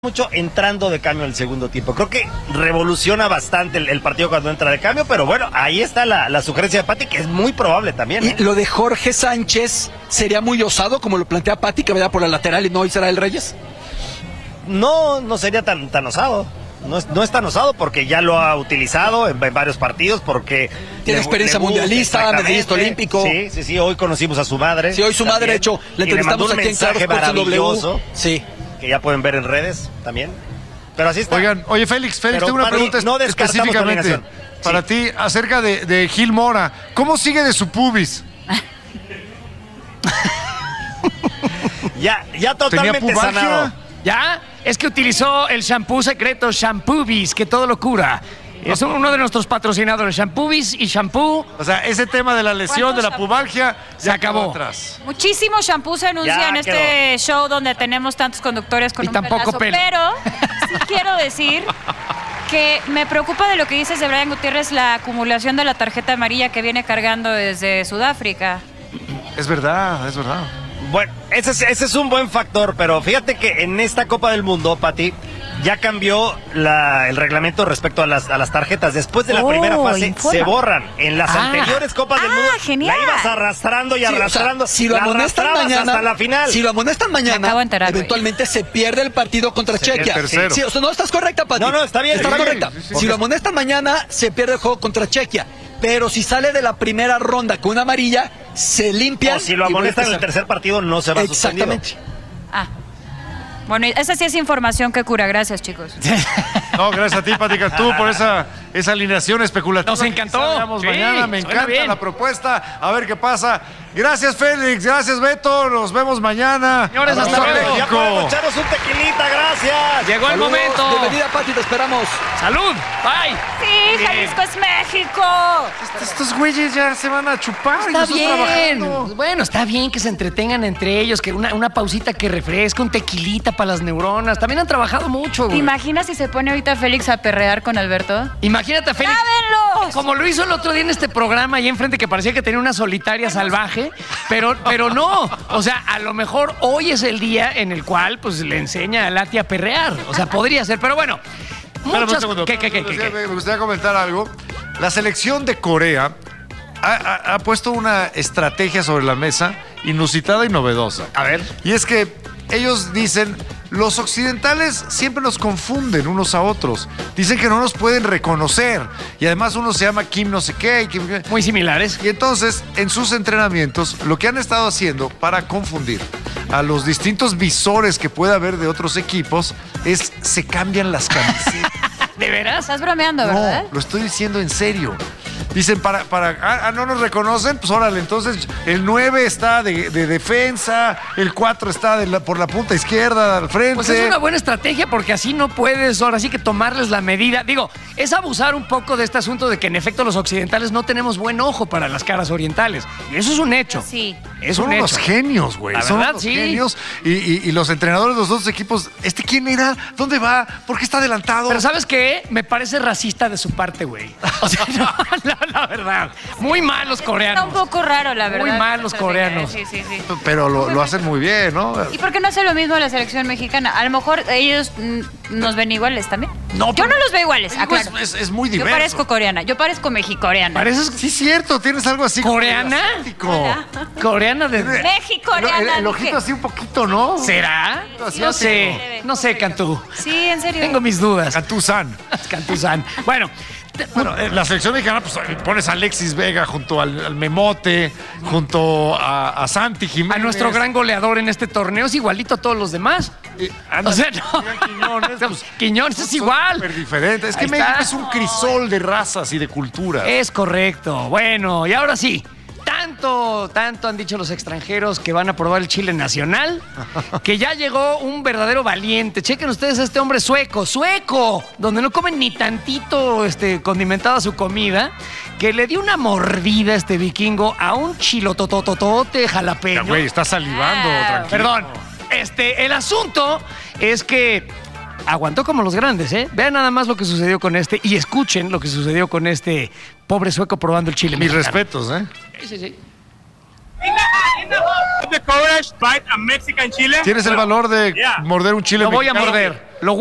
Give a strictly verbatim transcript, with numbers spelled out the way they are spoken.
mucho entrando de cambio en el segundo tiempo. Creo que revoluciona bastante el, el partido cuando entra de cambio, pero bueno, ahí está la, la sugerencia de Pati, que es muy probable también. ¿eh? Y lo de Jorge Sánchez sería muy osado, como lo plantea Pati, que vaya por la lateral y no Israel Reyes. No, no sería tan, tan osado. No es, no es tan osado porque ya lo ha utilizado en, en varios partidos, porque... Tiene le, experiencia le gusta, mundialista, medallista olímpico. Sí, sí, sí, hoy conocimos a su madre. Sí, hoy su también. madre, de hecho, le entrevistamos aquí en Claro Sports W. Sí. Que ya pueden ver en redes también. Pero así está. Oigan, oye Félix, Félix, Pero, tengo una Pati, pregunta no específicamente para sí. ti acerca de, de Gil Mora. ¿Cómo sigue de su pubis? ya, ya totalmente sanado. ¿Ya? Es que utilizó el shampoo secreto Shampoobis, que todo lo cura. Es uno de nuestros patrocinadores, Shampoobis y Shampoo. O sea, ese tema de la lesión, de la pubalgia, se acabó. Atrás. Muchísimo shampoo se anuncia Ya en este quedó. show donde tenemos tantos conductores con Y un tampoco pelazo, pelo. pero sí quiero decir que me preocupa de lo que dices de Brian Gutiérrez, la acumulación de la tarjeta amarilla que viene cargando desde Sudáfrica. Es verdad, es verdad. Bueno, ese es, ese es un buen factor, pero fíjate que en esta Copa del Mundo, Pati, ya cambió la, el reglamento respecto a las, a las tarjetas. Después de la Oh, primera fase informa. se borran. En las Ah. anteriores Copas del Ah, Mundo genial. la ibas arrastrando y Sí, arrastrando. o sea, si lo la amonestan arrastrabas mañana, hasta la final. si lo amonestan mañana, Me acabo de enterar, eventualmente se pierde el partido contra Sí, Chequia. el tercero. Sí, o sea, no estás correcta, Pati. No, no, está bien, Estás está bien. correcta. Sí, sí, si lo amonestan mañana, se pierde el juego contra Chequia. Pero si sale de la primera ronda con una amarilla, se limpia. O si lo amonestan en el tercer partido, no se va suspendido. Exactamente. Ah. Bueno, esa sí es información que cura. Gracias, chicos. No, gracias a ti, Pati Cantú, por esa, esa alineación especulativa. Nos encantó. Quizá veamos Sí, mañana, me suena encanta bien. la propuesta. A ver qué pasa. Gracias, Félix. Gracias, Beto. Nos vemos mañana. Señores, hasta Abrazo, luego. Ya México. podemos echarnos un tequilita, gracias. Llegó el Saludos, momento. Bienvenida, Pati, te esperamos. ¡Salud! ¡Bye! Sí, Bien. Jalisco es México. Estos güeyes ya se van a chupar. y Está nosotros bien. trabajando. Bueno, está bien que se entretengan entre ellos, que una, una pausita que refresca, un tequilita para las neuronas. También han trabajado mucho, ¿Te güey. imaginas si se pone ahorita Félix a perrear con Alberto? Imagínate a Félix. ¡Lávenlos! Como lo hizo el otro día en este programa, ahí enfrente, que parecía que tenía una solitaria salvaje, pero, pero no. O sea, a lo mejor hoy es el día en el cual pues le enseña a Lati a perrear. O sea, podría ser, pero bueno. Espérame un Muchas... segundo. ¿Qué, qué, qué, Me qué, gustaría- qué? Me gustaría comentar algo. La selección de Corea ha, ha- ha puesto una estrategia sobre la mesa inusitada y novedosa. A ver. Y es que ellos dicen, los occidentales siempre nos confunden unos a otros. Dicen que no nos pueden reconocer. Y además uno se llama Kim no sé qué. Y, Kim... Muy similares. y entonces, en sus entrenamientos, lo que han estado haciendo para confundir a los distintos visores que pueda haber de otros equipos es se cambian las camisetas. ¿De veras? Estás bromeando, ¿verdad? No, lo estoy diciendo en serio. Dicen, para, para, ah, ah, no nos reconocen, pues órale, entonces el nueve está de, de defensa, el cuatro está de la- por la punta izquierda al frente. Pues es una buena estrategia porque así no puedes ahora sí que tomarles la medida. Digo, es abusar un poco de este asunto de que en efecto los occidentales no tenemos buen ojo para las caras orientales. Y eso es un hecho. Sí. Es Son un unos hecho. genios, güey. La Son verdad, unos sí. genios. Y, y- y los entrenadores de los dos equipos, ¿este quién era? ¿Dónde va? ¿Por qué está adelantado? Pero ¿sabes qué? Me parece racista de su parte, güey. O sea, no, la, la verdad. Muy mal los Está coreanos. un poco raro, la verdad. Muy mal los coreanos. Sí, sí, sí. Pero lo, lo hacen muy bien, ¿no? ¿Y por qué no hace lo mismo la selección mexicana? A lo mejor ellos mm, nos ven iguales también. No, Yo pero- no los veo iguales, Digo, aclaro. es, es- es muy Yo diverso. parezco coreana, yo parezco mexicoreana. ¿Pareces Sí, es cierto, tienes algo así. como ¿Coreana? asiático. coreana de... Mexicoreana, El, el dije. ojito así un poquito, ¿no? ¿Será? Sí, No sí. sé. No sé, Cantú. Sí, en serio. Tengo mis dudas. Cantuzán. Cantuzán. Bueno, te- Bueno, eh, la selección mexicana, pues pones a Alexis Vega junto al, al Memote, junto a, a Santi Jiménez. a nuestro gran goleador en este torneo es igualito a todos los demás. Eh, O anda, sea, no. Miguel Quiñones, pues, Quiñones es son igual. súper diferente. Es que Ahí México está. es un crisol de razas y de culturas. Es correcto. Bueno, y ahora sí. Tanto, tanto han dicho los extranjeros que van a probar el chile nacional, que ya llegó un verdadero valiente. Chequen ustedes a este hombre sueco, sueco, donde no comen ni tantito este, condimentada su comida, que le dio una mordida este vikingo a un chilotototote Ya, jalapeño. güey, está salivando, Ah, tranquilo. Perdón. Este, el asunto es que aguantó como los grandes, ¿eh? Vean nada más lo que sucedió con este y escuchen lo que sucedió con este pobre sueco probando el chile Mis mexicano. respetos, ¿eh? Sí, sí, sí. ¿Tienes el valor de Yeah. morder un chile Lo voy a mexicano? morder. Lo